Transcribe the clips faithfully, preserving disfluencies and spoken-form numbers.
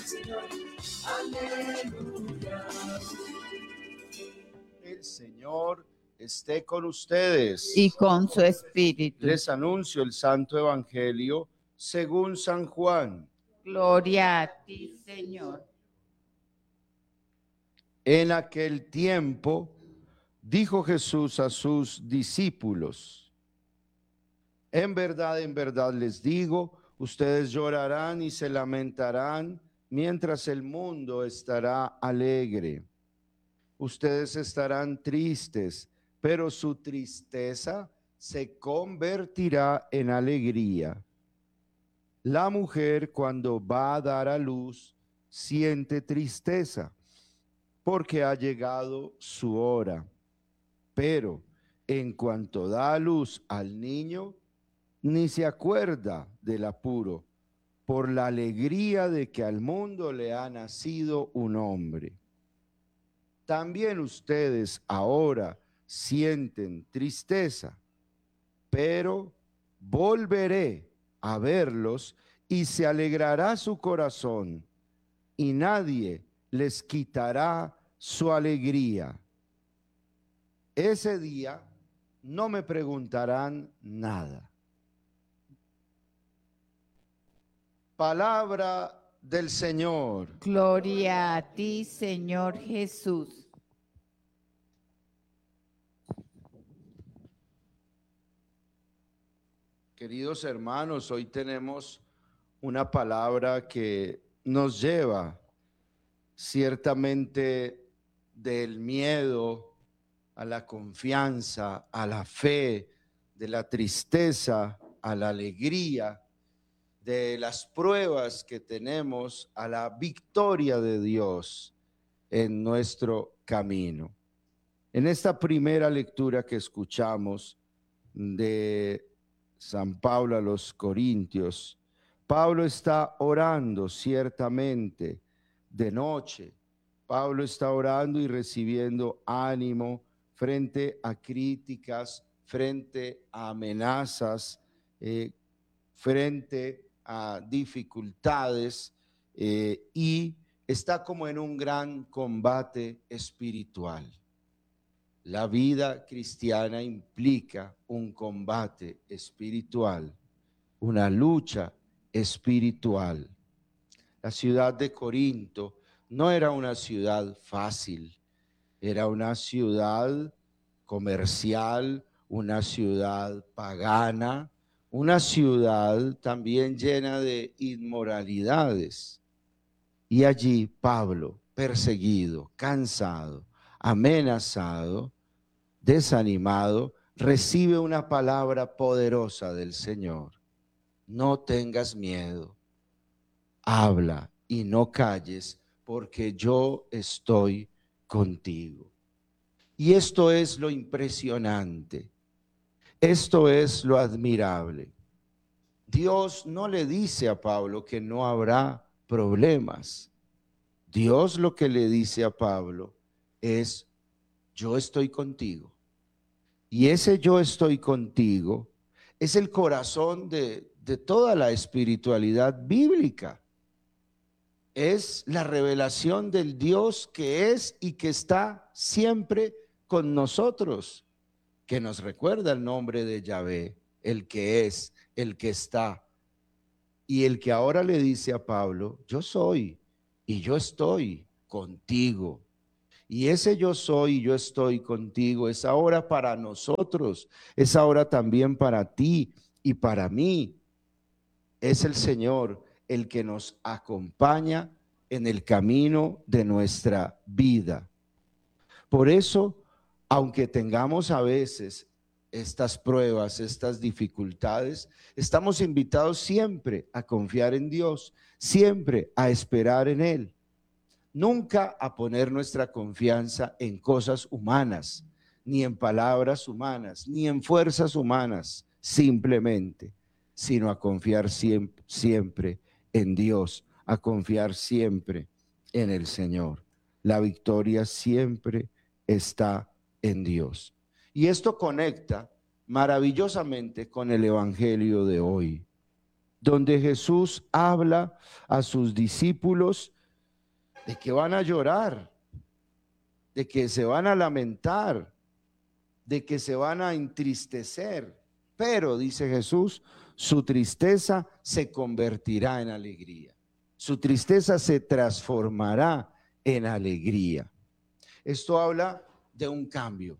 Señor. Aleluya. El Señor esté con ustedes. Y con su espíritu. Les anuncio el Santo Evangelio según San Juan. Gloria a ti, Señor. En aquel tiempo dijo Jesús a sus discípulos: en verdad, en verdad les digo, ustedes llorarán y se lamentarán mientras el mundo estará alegre. Ustedes estarán tristes, pero su tristeza se convertirá en alegría. La mujer, cuando va a dar a luz, siente tristeza, porque ha llegado su hora. Pero en cuanto da a luz al niño, ni se acuerda del apuro, por la alegría de que al mundo le ha nacido un hombre. También ustedes ahora sienten tristeza, pero volveré a verlos y se alegrará su corazón, y nadie les quitará su alegría. Ese día no me preguntarán nada. Palabra del Señor. Gloria a ti, Señor Jesús. Queridos hermanos, hoy tenemos una palabra que nos lleva ciertamente del miedo a la confianza, a la fe, de la tristeza a la alegría, de las pruebas que tenemos a la victoria de Dios en nuestro camino. En esta primera lectura que escuchamos de San Pablo a los Corintios, Pablo está orando ciertamente de noche. Pablo está orando y recibiendo ánimo frente a críticas, frente a amenazas, eh, frente a dificultades, eh, y está como en un gran combate espiritual. La vida cristiana implica un combate espiritual, una lucha espiritual. La ciudad de Corinto no era una ciudad fácil, era una ciudad comercial, una ciudad pagana, una ciudad también llena de inmoralidades. Y allí Pablo, perseguido, cansado, amenazado, desanimado, recibe una palabra poderosa del Señor. No tengas miedo, habla y no calles, porque yo estoy contigo. Y esto es lo impresionante, esto es lo admirable. Dios no le dice a Pablo que no habrá problemas. Dios lo que le dice a Pablo es: yo estoy contigo. Y ese yo estoy contigo es el corazón de, de toda la espiritualidad bíblica. Es la revelación del Dios que es y que está siempre con nosotros, que nos recuerda el nombre de Yahvé, el que es, el que está. Y el que ahora le dice a Pablo: yo soy y yo estoy contigo. Y ese yo soy y yo estoy contigo es ahora para nosotros, es ahora también para ti y para mí. Es el Señor el que nos acompaña en el camino de nuestra vida. Por eso, aunque tengamos a veces estas pruebas, estas dificultades, estamos invitados siempre a confiar en Dios, siempre a esperar en Él. Nunca a poner nuestra confianza en cosas humanas, ni en palabras humanas, ni en fuerzas humanas, simplemente, sino a confiar siempre, siempre en Dios, a confiar siempre en el Señor. La victoria siempre está en Dios. Y esto conecta maravillosamente con el Evangelio de hoy. donde Jesús habla a sus discípulos de que van a llorar, de que se van a lamentar, de que se van a entristecer, pero dice Jesús, su tristeza se convertirá en alegría, su tristeza se transformará en alegría. Esto habla de un cambio,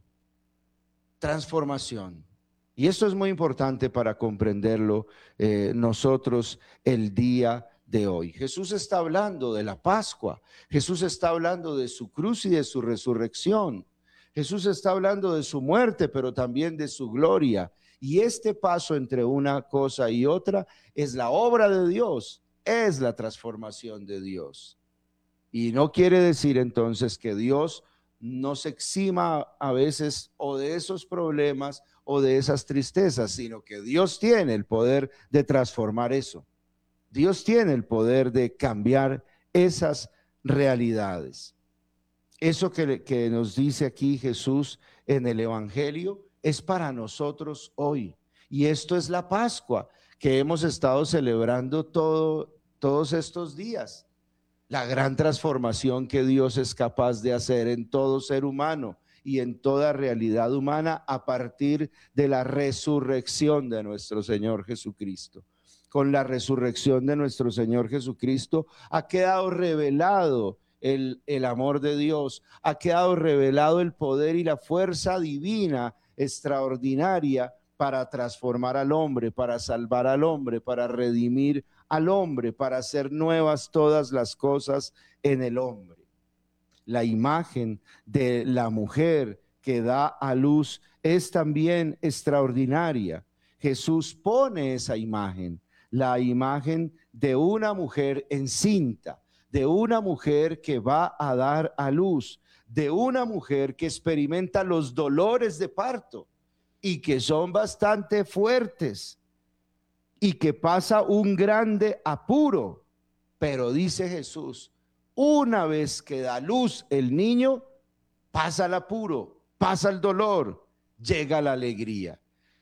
transformación. Y esto es muy importante para comprenderlo eh, nosotros el día de hoy. Jesús está hablando de la Pascua, Jesús está hablando de su cruz y de su resurrección. Jesús está hablando de su muerte, pero también de su gloria. Y este paso entre una cosa y otra es la obra de Dios, es la transformación de Dios. Y no quiere decir entonces que Dios no se exima a veces o de esos problemas o de esas tristezas, sino que Dios tiene el poder de transformar eso. Dios tiene el poder de cambiar esas realidades. Eso que, que nos dice aquí Jesús en el Evangelio es para nosotros hoy. Y esto es la Pascua que hemos estado celebrando todo, todos estos días. La gran transformación que Dios es capaz de hacer en todo ser humano y en toda realidad humana a partir de la resurrección de nuestro Señor Jesucristo. Con la resurrección de nuestro Señor Jesucristo ha quedado revelado el, el amor de Dios, ha quedado revelado el poder y la fuerza divina extraordinaria para transformar al hombre, para salvar al hombre, para redimir al hombre, para hacer nuevas todas las cosas en el hombre. La imagen de la mujer que da a luz es también extraordinaria. Jesús pone esa imagen, la imagen de una mujer encinta, de una mujer que va a dar a luz, de una mujer que experimenta los dolores de parto y que son bastante fuertes y que pasa un grande apuro. Pero dice Jesús, una vez que da luz el niño, pasa el apuro, pasa el dolor, llega la alegría.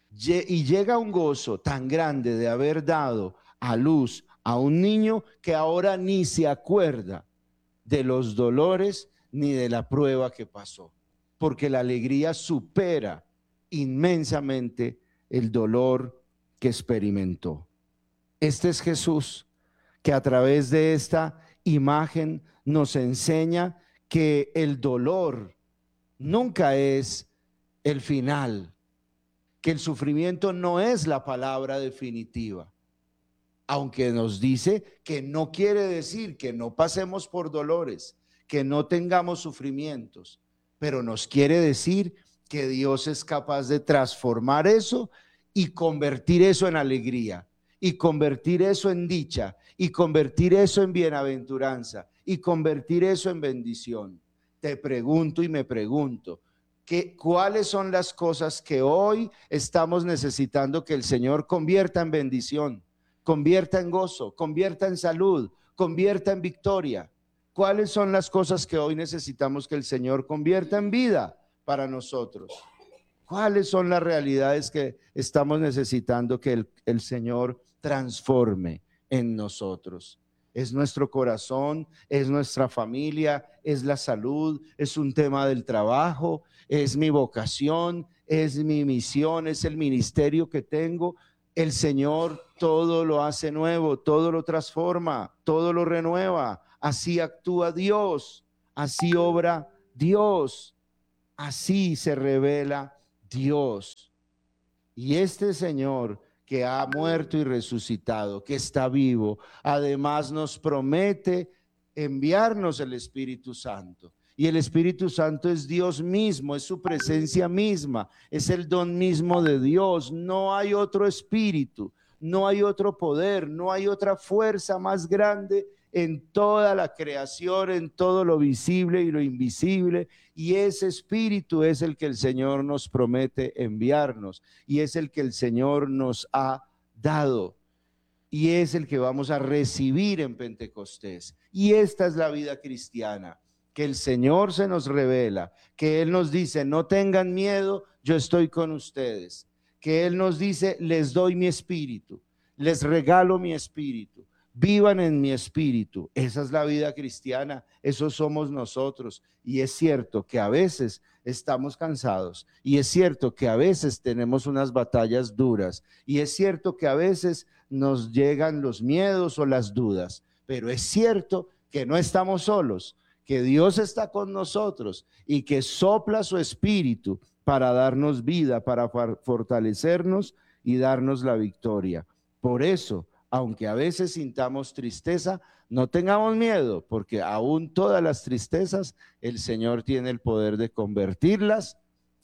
Y llega un gozo tan grande de haber dado a luz a un niño que ahora ni se acuerda de los dolores ni de la prueba que pasó, porque la alegría supera inmensamente el dolor que experimentó. Este es Jesús, que a través de esta imagen nos enseña que el dolor nunca es el final, que el sufrimiento no es la palabra definitiva, aunque nos dice que no quiere decir que no pasemos por dolores, que no tengamos sufrimientos, pero nos quiere decir que Dios es capaz de transformar eso y convertir eso en alegría, y convertir eso en dicha, y convertir eso en bienaventuranza, y convertir eso en bendición. Te pregunto y me pregunto, ¿qué, ¿cuáles son las cosas que hoy estamos necesitando que el Señor convierta en bendición, convierta en gozo, convierta en salud, convierta en victoria? ¿Cuáles son las cosas que hoy necesitamos que el Señor convierta en vida para nosotros? ¿Cuáles son las realidades que estamos necesitando que el, el Señor transforme en nosotros? Es nuestro corazón, es nuestra familia, es la salud, es un tema del trabajo, es mi vocación, es mi misión, es el ministerio que tengo. El Señor todo lo hace nuevo, todo lo transforma, todo lo renueva. Así actúa Dios, así obra Dios, así se revela Dios. Y este Señor que ha muerto y resucitado, que está vivo, además nos promete enviarnos el Espíritu Santo. Y el Espíritu Santo es Dios mismo, es su presencia misma, es el don mismo de Dios. No hay otro espíritu, no hay otro poder, no hay otra fuerza más grande en toda la creación, en todo lo visible y lo invisible, y ese espíritu es el que el Señor nos promete enviarnos, y es el que el Señor nos ha dado, y es el que vamos a recibir en Pentecostés. Y esta es la vida cristiana, que el Señor se nos revela, que Él nos dice, no tengan miedo, yo estoy con ustedes, que Él nos dice, les doy mi espíritu, les regalo mi espíritu. Vivan en mi espíritu. Esa es la vida cristiana, eso somos nosotros. Y es cierto que a veces estamos cansados, y es cierto que a veces tenemos unas batallas duras, y es cierto que a veces nos llegan los miedos o las dudas, pero es cierto que no estamos solos, que Dios está con nosotros y que sopla su espíritu para darnos vida, para fortalecernos y darnos la victoria. Por eso, aunque a veces sintamos tristeza, no tengamos miedo, porque aún todas las tristezas, el Señor tiene el poder de convertirlas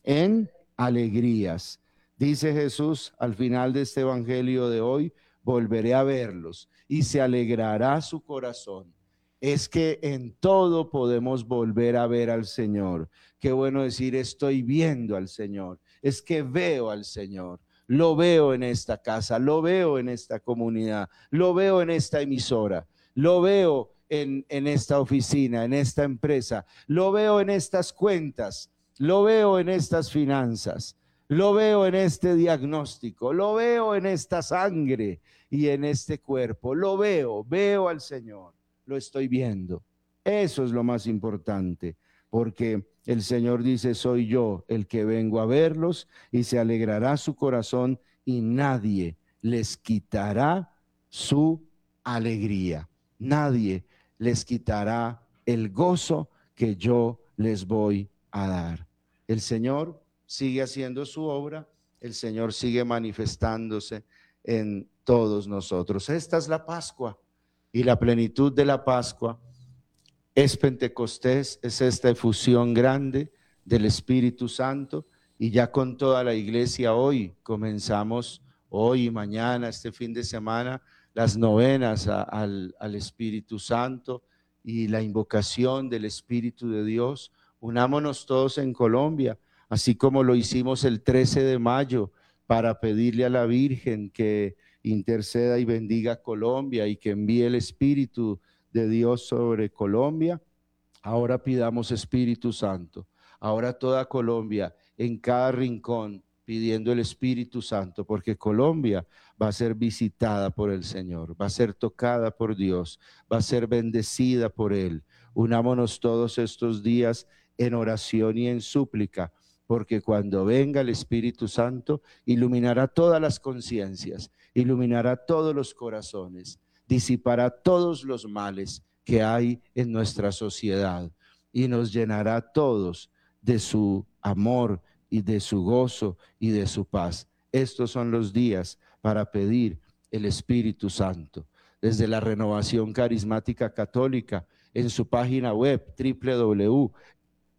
en alegrías. Dice Jesús al final de este evangelio de hoy: volveré a verlos y se alegrará su corazón. Es que en todo podemos volver a ver al Señor. Qué bueno decir, estoy viendo al Señor. Es que veo al Señor. Lo veo en esta casa, lo veo en esta comunidad, lo veo en esta emisora, lo veo en, en esta oficina, en esta empresa, lo veo en estas cuentas, lo veo en estas finanzas, lo veo en este diagnóstico, lo veo en esta sangre y en este cuerpo, lo veo, veo al Señor, lo estoy viendo. Eso es lo más importante, porque el Señor dice: soy yo el que vengo a verlos, y se alegrará su corazón y nadie les quitará su alegría. Nadie les quitará el gozo que yo les voy a dar. El Señor sigue haciendo su obra, el Señor sigue manifestándose en todos nosotros. Esta es la Pascua, y la plenitud de la Pascua es Pentecostés, es esta efusión grande del Espíritu Santo. Y ya con toda la iglesia hoy comenzamos, hoy y mañana, este fin de semana, las novenas a, al, al Espíritu Santo y la invocación del Espíritu de Dios. Unámonos todos en Colombia, así como lo hicimos el trece de mayo, para pedirle a la Virgen que interceda y bendiga Colombia y que envíe el Espíritu de Dios sobre Colombia. Ahora pidamos Espíritu Santo. Ahora toda Colombia, en cada rincón, pidiendo el Espíritu Santo, porque Colombia va a ser visitada por el Señor, va a ser tocada por Dios, va a ser bendecida por Él. Unámonos todos estos días en oración y en súplica, porque cuando venga el Espíritu Santo, iluminará todas las conciencias, iluminará todos los corazones, disipará todos los males que hay en nuestra sociedad y nos llenará a todos de su amor y de su gozo y de su paz. Estos son los días para pedir el Espíritu Santo. Desde la Renovación Carismática Católica, en su página web doble u doble u doble u punto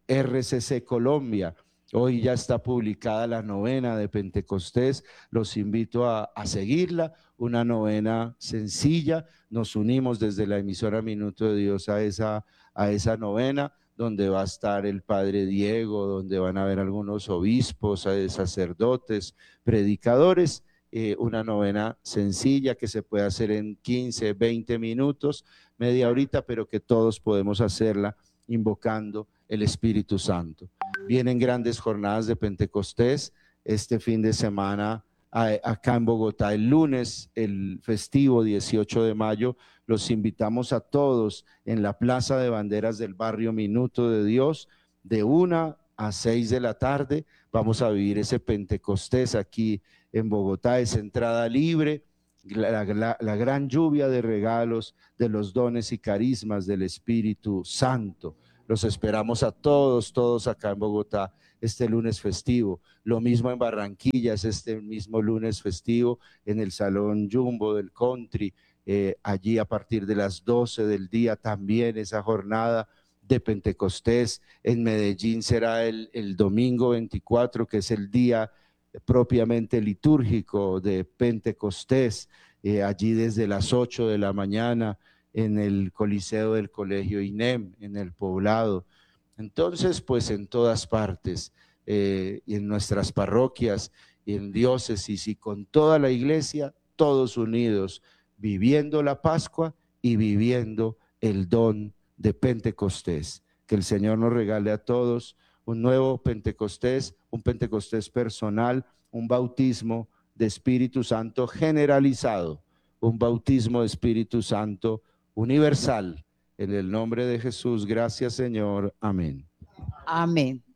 R C C Colombia, hoy ya está publicada la novena de Pentecostés. Los invito a, a seguirla, una novena sencilla. Nos unimos desde la emisora Minuto de Dios a esa, a esa novena, donde va a estar el Padre Diego, donde van a haber algunos obispos, sacerdotes, predicadores. Eh, una novena sencilla que se puede hacer en quince, veinte minutos, media horita, pero que todos podemos hacerla invocando el Espíritu Santo. Vienen grandes jornadas de Pentecostés este fin de semana acá en Bogotá. El lunes, el festivo dieciocho de mayo, los invitamos a todos en la Plaza de Banderas del barrio Minuto de Dios, de una a seis de la tarde. Vamos a vivir ese Pentecostés aquí en Bogotá. Es entrada libre. La, la, la gran lluvia de regalos, de los dones y carismas del Espíritu Santo. Los esperamos a todos, todos acá en Bogotá este lunes festivo. Lo mismo en Barranquilla, es este mismo lunes festivo en el Salón Jumbo del Country. Eh, allí a partir de las doce del día también esa jornada de Pentecostés. En Medellín será el, el domingo veinticuatro, que es el día propiamente litúrgico de Pentecostés, eh, allí desde las ocho de la mañana en el Coliseo del Colegio I N E M, en el Poblado. Entonces, pues en todas partes, eh, y en nuestras parroquias, y en diócesis, y con toda la iglesia, todos unidos, viviendo la Pascua y viviendo el don de Pentecostés. Que el Señor nos regale a todos un nuevo Pentecostés, un Pentecostés personal, un bautismo de Espíritu Santo generalizado, un bautismo de Espíritu Santo universal. En el nombre de Jesús, gracias Señor. Amén. Amén.